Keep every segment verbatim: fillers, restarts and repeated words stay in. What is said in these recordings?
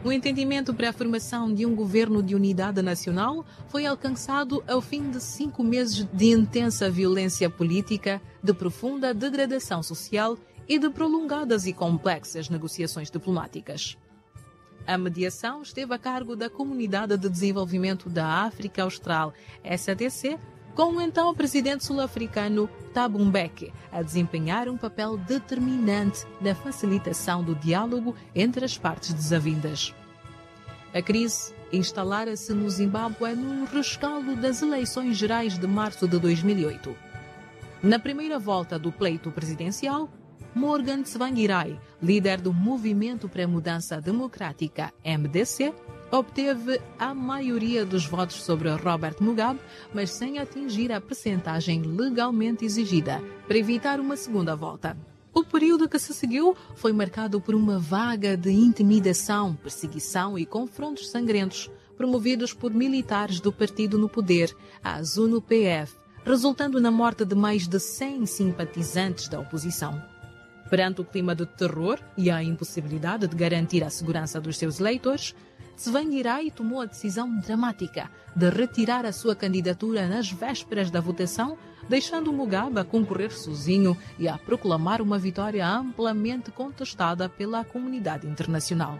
O entendimento para a formação de um governo de unidade nacional foi alcançado ao fim de cinco meses de intensa violência política, de profunda degradação social e de prolongadas e complexas negociações diplomáticas. A mediação esteve a cargo da Comunidade de Desenvolvimento da África Austral, S A D C, com o então presidente sul-africano Thabo Mbeki a desempenhar um papel determinante na facilitação do diálogo entre as partes desavindas. A crise instalara-se no Zimbábue no rescaldo das eleições gerais de março de dois mil e oito. Na primeira volta do pleito presidencial, Morgan Tsvangirai, líder do Movimento para a Mudança Democrática, M D C, obteve a maioria dos votos sobre Robert Mugabe, mas sem atingir a percentagem legalmente exigida para evitar uma segunda volta. O período que se seguiu foi marcado por uma vaga de intimidação, perseguição e confrontos sangrentos promovidos por militares do partido no poder, a ZANU-P F, resultando na morte de mais de cem simpatizantes da oposição. Perante o clima de terror e a impossibilidade de garantir a segurança dos seus eleitores, Tsvangirai tomou a decisão dramática de retirar a sua candidatura nas vésperas da votação, deixando Mugabe a concorrer sozinho e a proclamar uma vitória amplamente contestada pela comunidade internacional.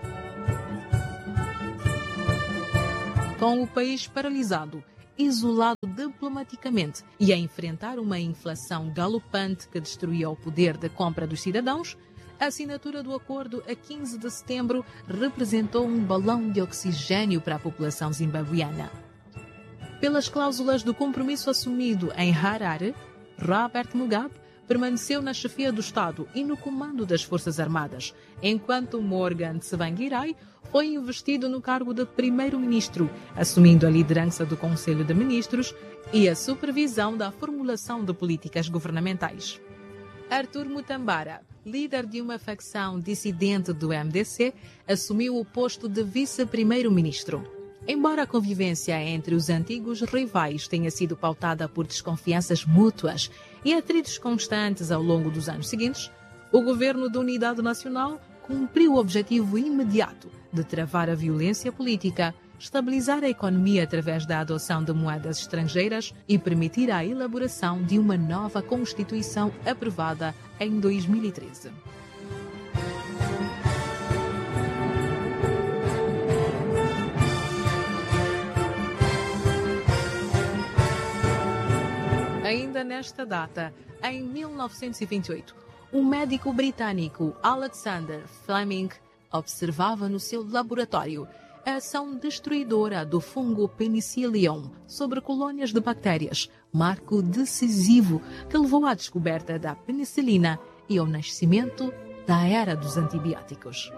Com o país paralisado, isolado diplomaticamente e a enfrentar uma inflação galopante que destruía o poder de compra dos cidadãos, a assinatura do acordo a quinze de setembro representou um balão de oxigênio para a população zimbabuiana. Pelas cláusulas do compromisso assumido em Harare, Robert Mugabe permaneceu na chefia do Estado e no comando das Forças Armadas, enquanto Morgan Tsvangirai foi investido no cargo de primeiro-ministro, assumindo a liderança do Conselho de Ministros e a supervisão da formulação de políticas governamentais. Arthur Mutambara, líder de uma facção dissidente do M D C, assumiu o posto de vice-primeiro-ministro. Embora a convivência entre os antigos rivais tenha sido pautada por desconfianças mútuas e atritos constantes ao longo dos anos seguintes, o governo de unidade nacional cumpriu o objetivo imediato de travar a violência política, estabilizar a economia através da adoção de moedas estrangeiras e permitir a elaboração de uma nova Constituição aprovada em dois mil e treze. Ainda nesta data, em mil novecentos e vinte e oito, um médico britânico, Alexander Fleming, observava no seu laboratório a ação destruidora do fungo Penicillium sobre colônias de bactérias, marco decisivo que levou à descoberta da penicilina e ao nascimento da era dos antibióticos.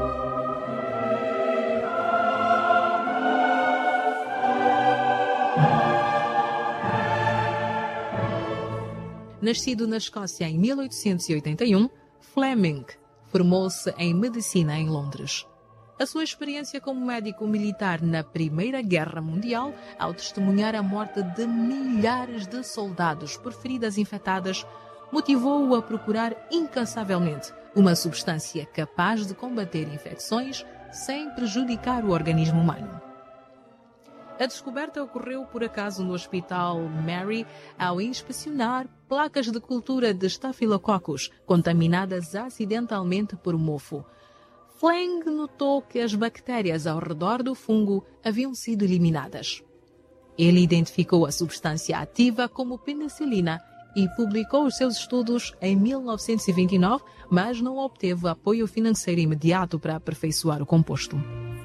Nascido na Escócia em mil oitocentos e oitenta e um, Fleming formou-se em medicina em Londres. A sua experiência como médico militar na Primeira Guerra Mundial, ao testemunhar a morte de milhares de soldados por feridas infectadas, motivou-o a procurar incansavelmente uma substância capaz de combater infecções sem prejudicar o organismo humano. A descoberta ocorreu por acaso no Hospital Mary ao inspecionar placas de cultura de Staphylococcus contaminadas acidentalmente por mofo. Fleming notou que as bactérias ao redor do fungo haviam sido eliminadas. Ele identificou a substância ativa como penicilina e publicou os seus estudos em mil novecentos e vinte e nove, mas não obteve apoio financeiro imediato para aperfeiçoar o composto.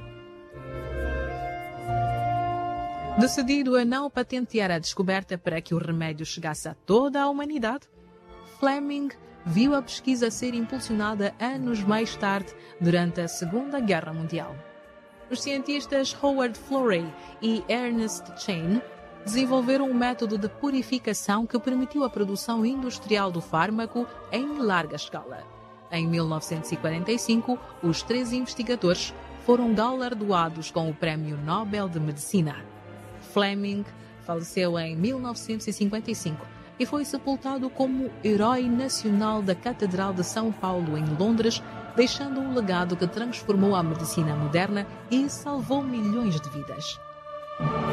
Decidido a não patentear a descoberta para que o remédio chegasse a toda a humanidade, Fleming viu a pesquisa ser impulsionada anos mais tarde, durante a Segunda Guerra Mundial. Os cientistas Howard Florey e Ernest Chain desenvolveram um método de purificação que permitiu a produção industrial do fármaco em larga escala. Em mil novecentos e quarenta e cinco, os três investigadores foram galardoados com o Prémio Nobel de Medicina. Fleming faleceu em mil novecentos e cinquenta e cinco e foi sepultado como Herói Nacional da Catedral de São Paulo, em Londres, deixando um legado que transformou a medicina moderna e salvou milhões de vidas.